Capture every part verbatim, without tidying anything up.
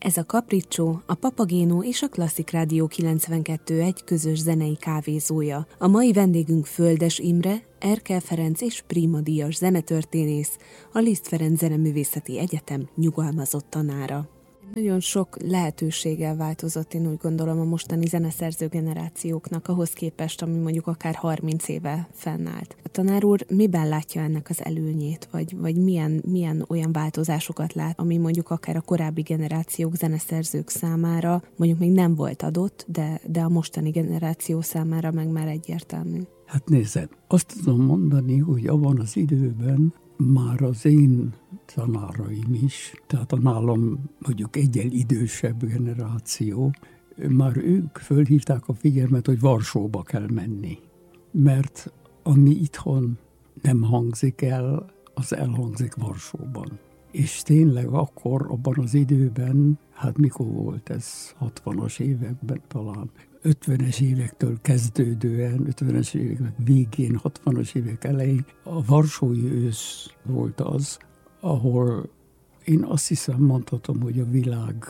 Ez a Capriccio, a Papagéno és a Klasszik Rádió kilencvenkettő pont egy közös zenei kávézója. A mai vendégünk Földes Imre, Erkel Ferenc és Prima díjas zenetörténész, a Liszt Ferenc Zeneművészeti Egyetem nyugalmazott tanára. Nagyon sok lehetőséggel változott, én úgy gondolom, a mostani zeneszerző generációknak ahhoz képest, ami mondjuk akár harminc éve fennállt. A tanár úr miben látja ennek az előnyét, vagy, vagy milyen, milyen olyan változásokat lát, ami mondjuk akár a korábbi generációk, zeneszerzők számára mondjuk még nem volt adott, de, de a mostani generáció számára meg már egyértelmű? Hát nézd, azt tudom mondani, hogy abban az időben már az én tanáraim is, tehát a nálam mondjuk egyel idősebb generáció, már ők fölhívták a figyelmet, hogy Varsóba kell menni. Mert ami itthon nem hangzik el, az elhangzik Varsóban. És tényleg akkor, abban az időben, hát mikor volt ez, hatvanas években talán, ötvenes évektől kezdődően, ötvenes évek végén, hatvanas évek elején a varsói ősz volt az, ahol én azt hiszem mondhatom, hogy a világ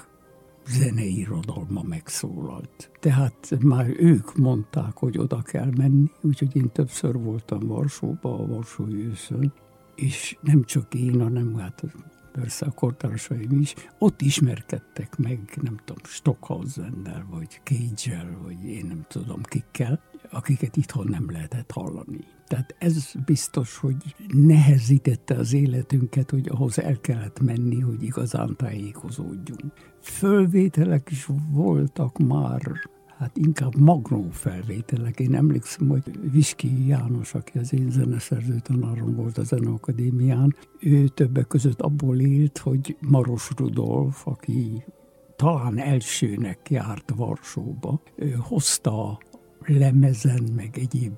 zeneirodalma megszólalt. Tehát már ők mondták, hogy oda kell menni, úgyhogy én többször voltam Varsóba, a varsói őszön, és nem csak én, hanem hát persze a kortársaim is, ott ismerkedtek meg, nem tudom, Stockhausennel, vagy Cage-el, vagy én nem tudom kikkel, akiket itthon nem lehetett hallani. Tehát ez biztos, hogy nehezítette az életünket, hogy ahhoz el kellett menni, hogy igazán tájékozódjunk. Fölvételek is voltak már, hát inkább magnó felvételek. Én emlékszem, hogy Viski János, aki az én zeneszerző tanárom volt a Zeneakadémián, ő többek között abból élt, hogy Maros Rudolf, aki talán elsőnek járt Varsóba, ő hozta lemezen, meg egyéb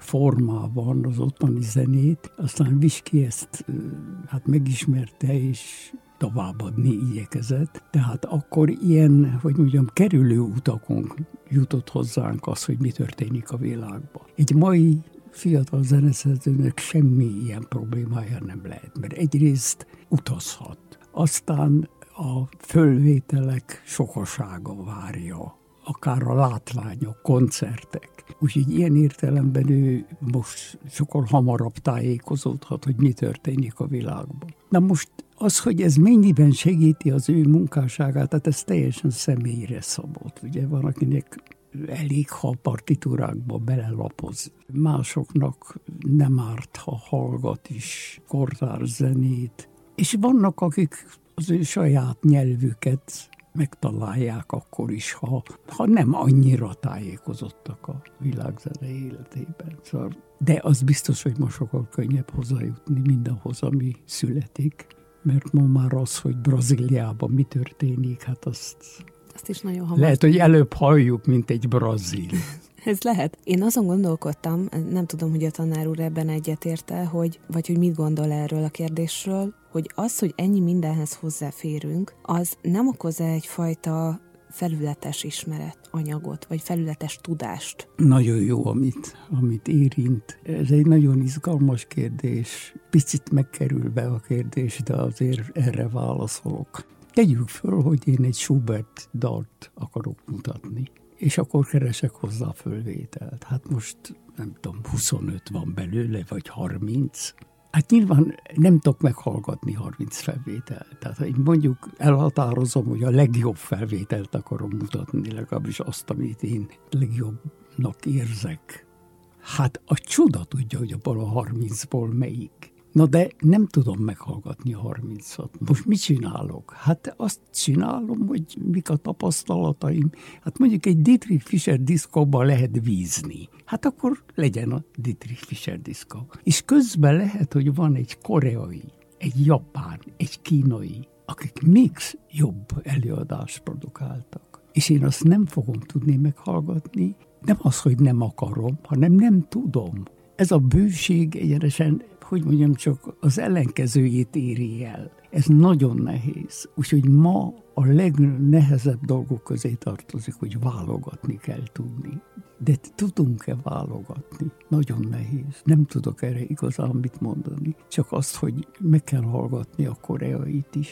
formában az ottani zenét, aztán Viski ezt hát megismerte, és továbbadni igyekezett. Tehát akkor ilyen, hogy mondjam, kerülő utakon jutott hozzánk az, hogy mi történik a világban. Egy mai fiatal zeneszerzőnek semmi ilyen problémája nem lehet, mert egyrészt utazhat. Aztán a fölvételek sokasága várja, akár a látványok, koncertek. Úgyhogy ilyen értelemben ő most sokkal hamarabb tájékozódhat, hogy mi történik a világban. Na most az, hogy ez mennyiben segíti az ő munkásságát, tehát ez teljesen személyre szabott. Ugye van, akinek elég, ha a partitúrákba belelapoz. Másoknak nem árt, ha hallgat is kortárs zenét. És vannak, akik az ő saját nyelvüket megtalálják akkor is, ha, ha nem annyira tájékozottak a világzene életében. Szóval, de az biztos, hogy ma sokkal könnyebb hozzájutni mindenhoz, ami születik, mert ma már az, hogy Brazíliában mi történik, hát azt, azt is nagyon hamar. Lehet, hogy előbb halljuk, mint egy brazil. Ez lehet. Én azon gondolkodtam, nem tudom, hogy a tanár úr ebben egyetérte, hogy, vagy hogy mit gondol erről a kérdésről, hogy az, hogy ennyi mindenhez hozzáférünk, az nem okoz-e egyfajta felületes ismeret anyagot, vagy felületes tudást? Nagyon jó, amit, amit érint. Ez egy nagyon izgalmas kérdés. Picit megkerülve a kérdés, de azért erre válaszolok. Tegyük föl, hogy én egy Schubert dalt akarok mutatni, és akkor keresek hozzá fölvételt. Hát most nem tudom, huszonöt van belőle, vagy harminc. Hát nyilván nem tudok meghallgatni harminc felvételt. Tehát én mondjuk elhatározom, hogy a legjobb felvételt akarom mutatni, legalábbis azt, amit én legjobbnak érzek. Hát a csoda tudja, hogy abból a harmincból melyik. Na de nem tudom meghallgatni a harmincat. Most mit csinálok? Hát azt csinálom, hogy mik a tapasztalataim. Hát mondjuk egy Dietrich Fischer diszkóban lehet vízni. Hát akkor legyen a Dietrich Fischer diszkó. És közben lehet, hogy van egy koreai, egy japán, egy kínai, akik még jobb előadást produkáltak. És én azt nem fogom tudni meghallgatni. Nem az, hogy nem akarom, hanem nem tudom. Ez a bőség egyenesen, hogy mondjam, csak az ellenkezőjét éri el. Ez nagyon nehéz. Úgyhogy ma a legnehezebb dolgok közé tartozik, hogy válogatni kell tudni. De tudunk-e válogatni? Nagyon nehéz. Nem tudok erre igazán mit mondani. Csak azt, hogy meg kell hallgatni a koreait is.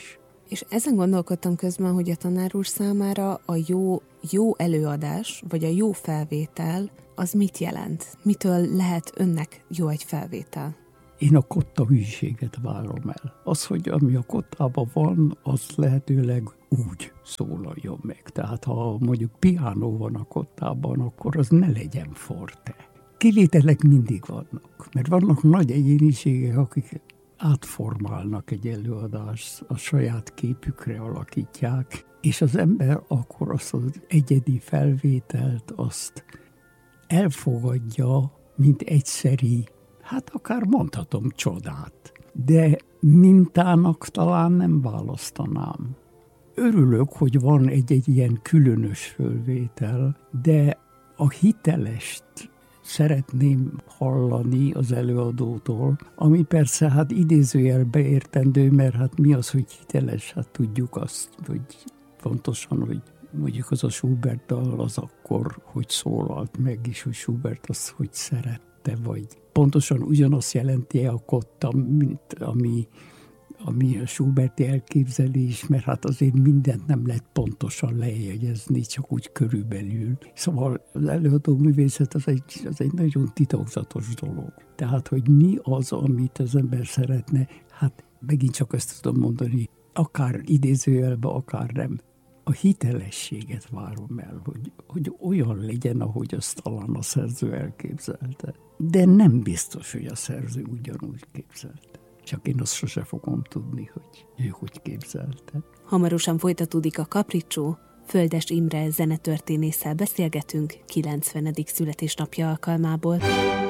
És ezen gondolkodtam közben, hogy a tanár úr számára a jó, jó előadás, vagy a jó felvétel, az mit jelent? Mitől lehet önnek jó egy felvétel? Én a kotta hűséget várom el. Az, hogy ami a kottában van, az lehetőleg úgy szólaljon meg. Tehát ha mondjuk piánó van a kottában, akkor az ne legyen forte. Kivételek mindig vannak, mert vannak nagy egyéniségek, akik átformálnak egy előadást, a saját képükre alakítják, és az ember akkor azt az egyedi felvételt, azt elfogadja, mint egyszeri, hát akár mondhatom csodát, de mintának talán nem választanám. Örülök, hogy van egy-egy ilyen különös fölvétel, de a hitelest szeretném hallani az előadótól, ami persze hát idézőjelbe értendő, mert hát mi az, hogy hiteles, hát tudjuk azt, hogy pontosan, hogy mondjuk az a Schubert dal az akkor, hogy szólalt meg, és hogy Schubert azt, hogy szerette, vagy pontosan ugyanazt jelenti a kotta, mint ami, ami a Schuberti elképzelés, mert hát azért mindent nem lehet pontosan lejegyezni, csak úgy körülbelül. Szóval az előadó művészet az egy, az egy nagyon titokzatos dolog. Tehát, hogy mi az, amit az ember szeretne, hát megint csak ezt tudom mondani, akár idézőjelbe, akár nem. A hitelességet várom el, hogy, hogy olyan legyen, ahogy azt talán a szerző elképzelte. De nem biztos, hogy a szerző ugyanúgy képzelte. Csak én azt sose fogom tudni, hogy ő hogy képzelte. Hamarosan folytatódik a Capriccio. Földes Imre zenetörténésszel beszélgetünk kilencvenedik születésnapja alkalmából.